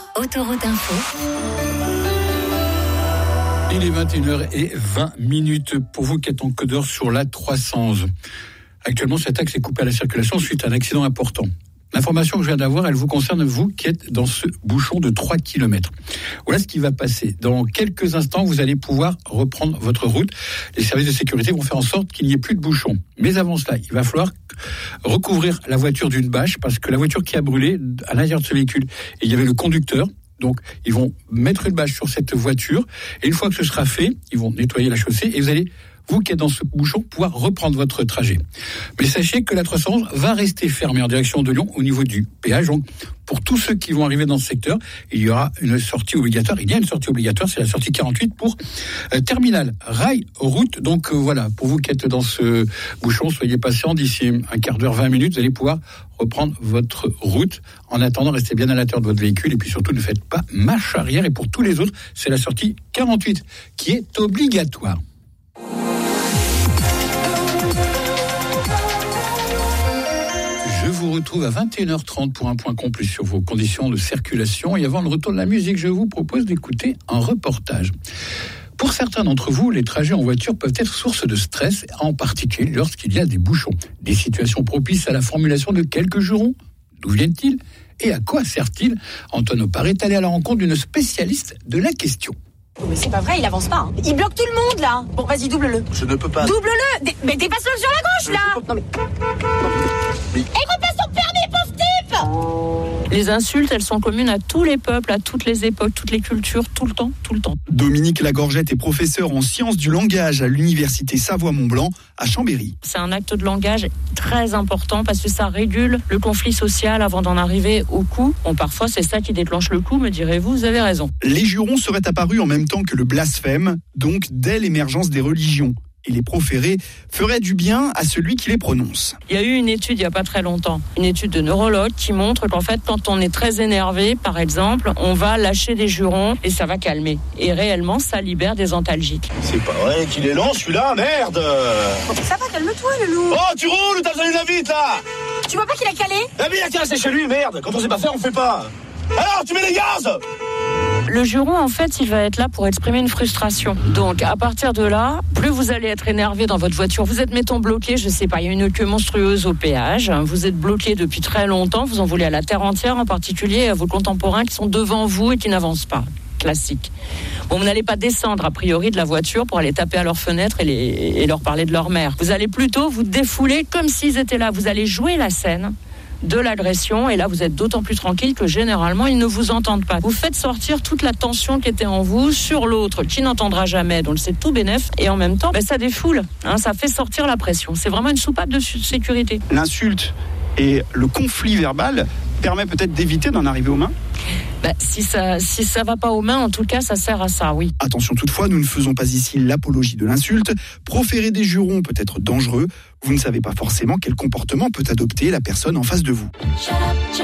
Autoroute Info. Il est 21h20 pour vous qui êtes en codeur sur la 311. Actuellement, cet axe est coupé à la circulation suite à un accident important. L'information que je viens d'avoir, elle vous concerne, vous qui êtes dans ce bouchon de 3 km. Voilà ce qui va passer. Dans quelques instants, vous allez pouvoir reprendre votre route. Les services de sécurité vont faire en sorte qu'il n'y ait plus de bouchons. Mais avant cela, il va falloir recouvrir la voiture d'une bâche parce que la voiture qui a brûlé, à l'intérieur de ce véhicule, il y avait le conducteur. Donc, ils vont mettre une bâche sur cette voiture. Et une fois que ce sera fait, ils vont nettoyer la chaussée et vous allez, vous qui êtes dans ce bouchon, pouvoir reprendre votre trajet. Mais sachez que la 311 va rester fermée en direction de Lyon au niveau du péage. Donc, pour tous ceux qui vont arriver dans ce secteur, il y aura une sortie obligatoire. Il y a une sortie obligatoire, c'est la sortie 48 pour terminal, rail, route. Donc voilà, pour vous qui êtes dans ce bouchon, soyez patients. D'ici un quart d'heure, 20 minutes, vous allez pouvoir reprendre votre route. En attendant, restez bien à l'intérieur de votre véhicule et puis surtout ne faites pas marche arrière. Et pour tous les autres, c'est la sortie 48 qui est obligatoire. Je vous retrouve à 21h30 pour un point complet sur vos conditions de circulation. Et avant le retour de la musique, je vous propose d'écouter un reportage. Pour certains d'entre vous, les trajets en voiture peuvent être source de stress, en particulier lorsqu'il y a des bouchons. Des situations propices à la formulation de quelques jurons. D'où viennent-ils et à quoi servent-ils? Antoine Opar est allé à la rencontre d'une spécialiste de la question. Mais c'est pas vrai, il avance pas. Il bloque tout le monde là. Bon, vas-y, double-le. Je ne peux pas. Double-le. Mais dépasse-le sur la gauche là. Non mais. Et repasse ton permis, pauvre type. Les insultes, elles sont communes à tous les peuples, à toutes les époques, toutes les cultures, tout le temps. Dominique Lagorgette est professeur en sciences du langage à l'université Savoie-Mont-Blanc à Chambéry. C'est un acte de langage très important parce que ça régule le conflit social avant d'en arriver au coup. Bon, parfois, c'est ça qui déclenche le coup, me direz-vous, vous avez raison. Les jurons seraient apparus en même temps que le blasphème, donc dès l'émergence des religions. Et les proférés feraient du bien à celui qui les prononce. Il y a eu une étude il n'y a pas très longtemps, une étude de neurologue qui montre qu'en fait, quand on est très énervé, par exemple, on va lâcher des jurons et ça va calmer. Et réellement, ça libère des antalgiques. C'est pas vrai qu'il est lent celui-là, merde. Ça va, calme-toi, le loup. Oh, tu roules, t'as besoin de la vite là. Tu vois pas qu'il a calé? La vie, la casse, c'est chez lui, merde. Quand on sait pas faire, on fait pas. Alors, tu mets les gaz. Le juron, en fait, il va être là pour exprimer une frustration. Donc, à partir de là, plus vous allez être énervé dans votre voiture, vous êtes, mettons, bloqué, je sais pas, il y a une queue monstrueuse au péage, vous êtes bloqué depuis très longtemps, vous en voulez à la terre entière, en particulier à vos contemporains qui sont devant vous et qui n'avancent pas. Classique. Bon, vous n'allez pas descendre, a priori, de la voiture pour aller taper à leurs fenêtres et leur parler de leur mère. Vous allez plutôt vous défouler comme s'ils étaient là. Vous allez jouer la scène de l'agression, et là vous êtes d'autant plus tranquille que généralement ils ne vous entendent pas. Vous faites sortir toute la tension qui était en vous sur l'autre qui n'entendra jamais, donc c'est tout bénef, et en même temps ça défoule, ça fait sortir la pression. C'est vraiment une soupape de sécurité. L'insulte et le conflit verbal permet peut-être d'éviter d'en arriver aux mains. Si ça va pas aux mains, en tout cas, ça sert à ça, oui. Attention toutefois, nous ne faisons pas ici l'apologie de l'insulte. Proférer des jurons peut être dangereux. Vous ne savez pas forcément quel comportement peut adopter la personne en face de vous.